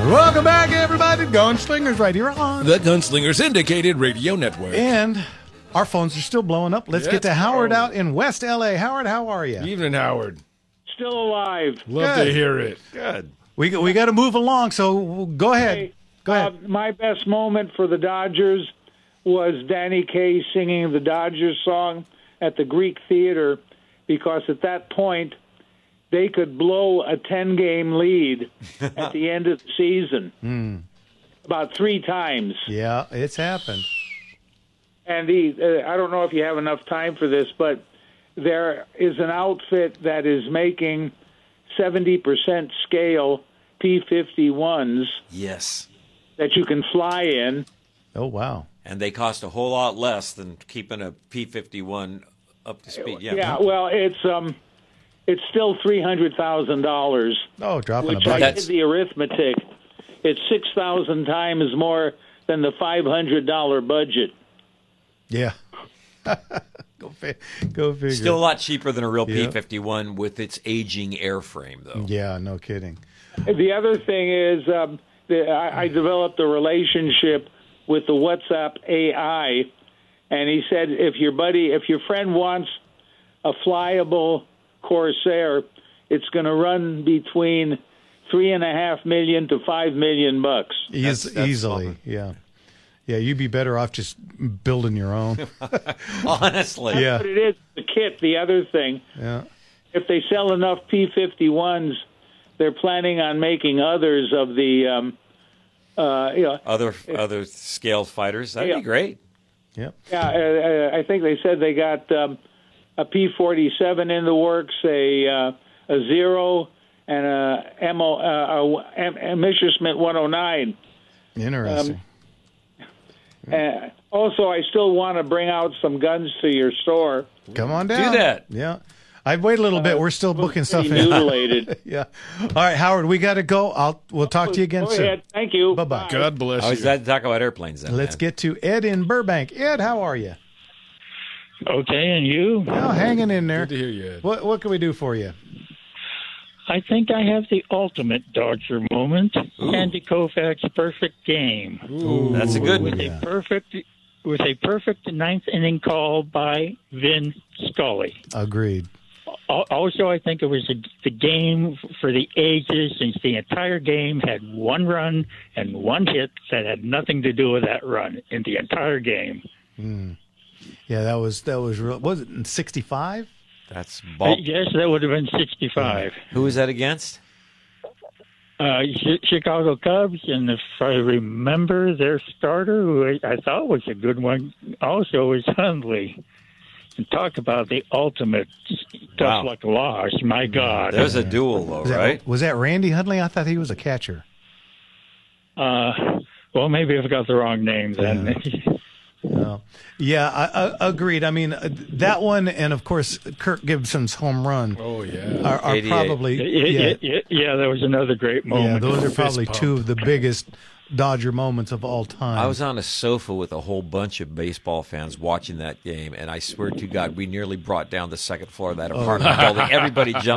Welcome back, everybody. Gunslingers right here on The Gunslingers Syndicated Radio Network. And our phones are still blowing up. Let's get to Howard out in West L.A. Howard, how are you? Evening, Howard. Still alive. Love Good. to hear it. Good. We got to move along, so go ahead. Hey, Go ahead. my best moment for the Dodgers was Danny Kaye singing the Dodgers song at the Greek Theater, because at that point they could blow a 10-game lead at the end of the season about 3 times. Yeah, it's happened. And I don't know if you have enough time for this, but there is an outfit that is making 70% scale P-51s Yes. that you can fly in. Oh, wow. And they cost a whole lot less than keeping a P-51 up to speed. Yeah, well, it's still $300,000. Oh, dropping a Which I bucket. did the arithmetic. It's 6,000 times more than the $500 budget. Yeah. Go figure. Still a lot cheaper than a real Yeah. P-51 with its aging airframe, though. Yeah, no kidding. The other thing is I developed a relationship with the WhatsApp AI, and he said if your friend wants a flyable Corsair, it's going to run between $3.5 million to $5 million bucks. That's Easily, fun. yeah. Yeah, you'd be better off just building your own. Honestly. Yeah. But it is the kit. The other thing, Yeah. if they sell enough P-51s, they're planning on making others of the Other scaled fighters. That'd Yeah. be great. Yep. Yeah, I think they said they got a P-47 in the works, a Zero, and a Messerschmitt 109. Interesting. Also, I still want to bring out some guns to your store. Come on down. Do that. Yeah. I'd wait a little bit. We're still booking stuff Pretty in. mutilated. Yeah. All right, Howard, we got to go. We'll talk to you again Go soon. ahead. Thank you. Bye-bye. God bless I was you. glad to talk about airplanes then. Let's man. get to Ed in Burbank. Ed, how are you? Okay, and you? Oh, hanging in there. Good to hear you, Ed. What can we do for you? I think I have the ultimate Dodger moment. Andy Koufax's perfect game That's a good with one. a perfect ninth inning call by Vin Scully. Agreed. Also, I think it was the game for the ages, since the entire game had one run and one hit that had nothing to do with that run in the entire game. Yeah, that was real. Was it in 65? That's ball. Yes, that would have been 65. Who was that against? Chicago Cubs, and if I remember, their starter, who I thought was a good one, also was Hundley. And talk about the ultimate tough luck loss. My God. There's a duel, though, right? Was that Randy Hundley? I thought he was a catcher. Well, maybe I've got the wrong name then. Yeah, I agreed. I mean, that one, and of course, Kirk Gibson's home run Oh, yeah. are 88. probably Yeah, that was another great moment. yeah, those are probably Fist two of the biggest Dodger moments of all time. I was on a sofa with a whole bunch of baseball fans watching that game, and I swear to God, we nearly brought down the second floor of that apartment building. Everybody jumped